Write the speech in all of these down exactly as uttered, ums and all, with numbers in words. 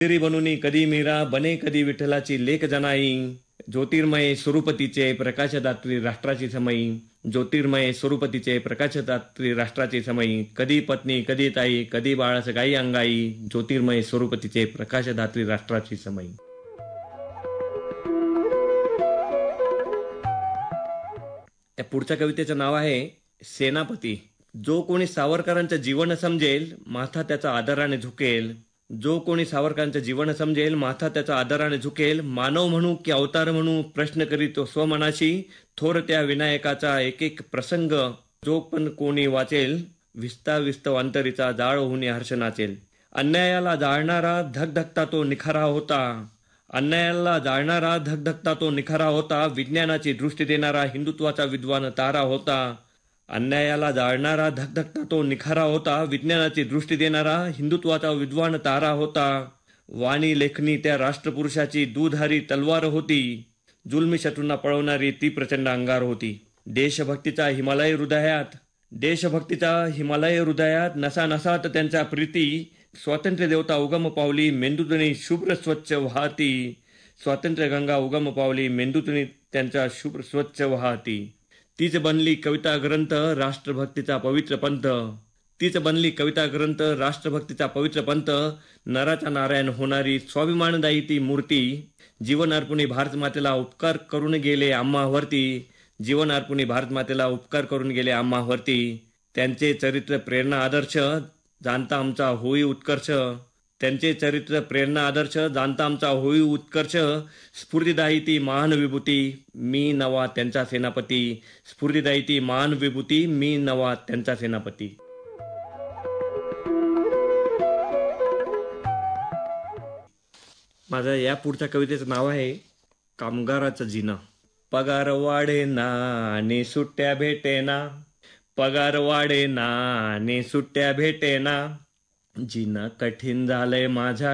तिरी बनूनी कधी मीरा बने कधी विठ्ठलाची लेक जनाई. ज्योतिर्मय स्वरूपतीचे प्रकाशदात्री राष्ट्राची समयी. ज्योतिर्मय स्वरूपतीचे प्रकाशदात्री राष्ट्राची समयी. कधी पत्नी कधी ताई कधी बाळास गाई अंगाई. ज्योतिर्मय स्वरूपतीचे प्रकाशदात्री राष्ट्राची समयी. या पुढच्या कवितेचं नाव आहे सेनापती. जो कोणी सावरकरांचं जीवन समजेल माथा त्याचा आदराने झुकेल. जो कोणी सावरकरांचं जीवन समजेल माथा त्याचा आदराने झुकेल. मानव म्हणू की अवतार म्हणू प्रश्न करीतो स्वमनाशी. थोर त्या विनायकाचा एक एक प्रसंग जो पण कोणी वाचेल. विस्ता विस्तव अंतरीचा जाळ होऊन हर्ष नाचेल. अन्यायाला जाळणारा धगधगता तो निखारा होता. अन्यायाला जाळणारा धगधगता तो निखारा होता. विज्ञानाची दृष्टी देणारा हिंदुत्वाचा विद्वान तारा होता. अन्यायाला जाळणारा धगधगता तो निखारा होता. विज्ञानाची दृष्टी देणारा हिंदुत्वाचा विद्वान तारा होता. वाणी लेखनी त्या राष्ट्रपुरुषाची दुधारी तलवार होती. जुलमी शत्रूंना पळवणारी ती प्रचंड अंगार होती. देशभक्तीचा हिमालय हृदयात देशभक्तीचा हिमालय हृदयात नसा नसात त्यांच्या प्रीती. स्वातंत्र्य देवता उगम पावली मेंदूतणी शुभ्र स्वच्छ वाहती. स्वातंत्र्य गंगा उगम पावली मेंदूतणी त्यांच्या शुभ्र स्वच्छ वाहती. तीच बनली कविता ग्रंथ राष्ट्रभक्तीचा पवित्र पंथ. तीच बनली कविता ग्रंथ राष्ट्रभक्तीचा पवित्र पंथ. नराचा नारायण होणारी स्वाभिमानदायी ती मूर्ती. जीवन अर्पुणी भारत मातेला उपकार करून गेले आम्हावरती. जीवन अर्पुणी भारत मातेला उपकार करून गेले आम्हावरती. त्यांचे चरित्र प्रेरणा आदर्श जाणता आमचा होई उत्कर्ष. त्यांचे चरित्र प्रेरणा आदर्श जाणता आमचा होई उत्कर्ष. स्फूर्तिदायी ती महान विभूती मी नवा त्यांचा सेनापती. स्फूर्तिदायी ती महान विभूती मी नवा त्यांचा सेनापती. माझं या पुढच्या कवितेचं नाव आहे कामगाराचं जिना. पगार वाढेना आणि सुट्ट्या भेटेना. पगार वाढेना आणि सुट्ट्या भेटेना. जिना कठीण झालंय माझ्या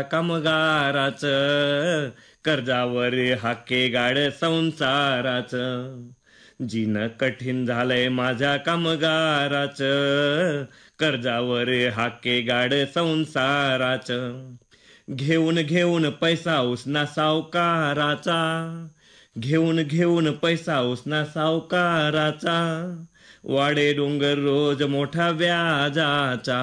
कामगाराचं. कर्जावर हाके गाड संसाराचं. जिना कठीण झालंय माझ्या कामगाराचं. कर्जावर हाके गाड संसाराचं. घेऊन घेऊन पैसा उसना सावकाराचा. घेऊन घेऊन पैसा उसना सावकाराचा. वाडे डोंगर रोज मोठा व्याजाचा.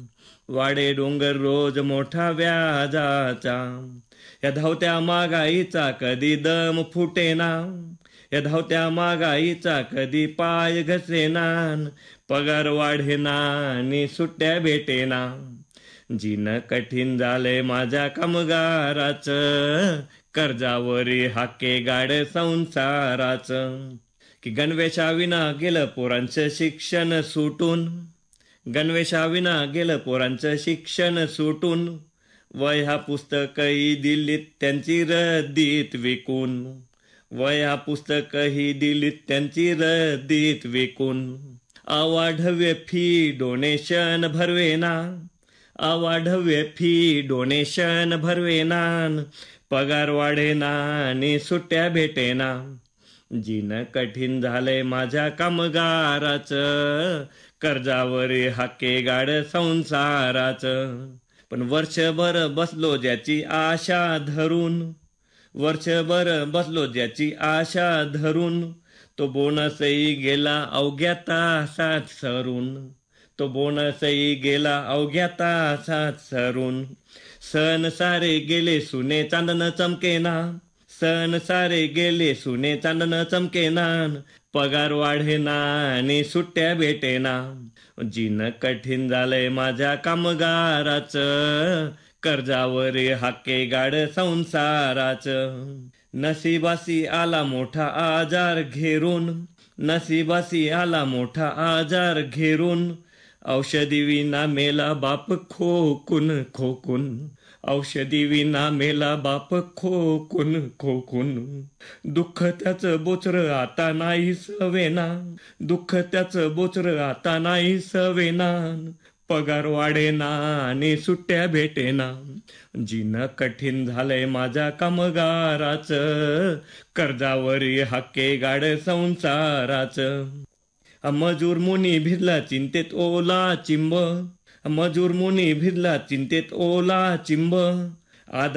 वाडे डोंगर रोज मोठा व्याजाचा. या धावत्या महागाईचा कधी दम फुटेना. या धावत्या महागाईचा कधी पाय घसेना. पगार वाढेना आणि सुट्ट्या भेटेना. जिनं कठीण झालंय माझ्या कामगाराचं. कर्जावरी हाके गाड संसाराचं. की गणवेशाविना गेलं पोरांचं शिक्षण सुटून. गणवेशाविना गेलं पोरांचं शिक्षण सुटून. वह्या पुस्तकही दिल्लीत त्यांची रद्दीत विकून. वह्या पुस्तकही दिल्लीत त्यांची रद्दीत विकून. अवाढव्य फी डोनेशन भरवेना. अवाढव्य फी डोनेशन भरवेना. पगार वाढेना आणि सुट्ट्या भेटेना. जिनं कठीण झालंय माझ्या कामगाराचं. कर्जावर हाके गाड संसाराचं. पण वर्षभर बसलो ज्याची आशा धरून. वर्षभर बसलो ज्याची आशा धरून. तो बोनसही गेला अवघ्या तासात सरून. तो बोनसही गेला अवघ्या तासात सरून. सण सारे गेले सुने चांदन चमकेना. सण सारे गेले सुने चांदन चमकेना. पगार वाढेना आणि सुट्ट्या भेटेना. जिनं कठीण झालंय माझ्या कामगाराचं. कर्जावर हाके गाड संसाराचं. नशिबासी आला मोठा आजार घेरून. नशिबासी आला मोठा आजार घेरून. औषधी विना मेला बाप खोकून खोकून. औषधी विना मेला बाप खोकून खोकून. दुःख त्याचं बोचर आता नाही सवेना. दुःख त्याचं बोचर आता नाही सवेना. पगार वाढेना आणि सुट्ट्या भेटेना. जिनं कठीण झालंय माझ्या कामगाराचं. कर्जावरी हाके गाड संसाराचं. मजूर मुनी भिजला चिंतेत ओला चिंब. मजूर मुनी भिजला चिंतेत ओला चिंब. आदर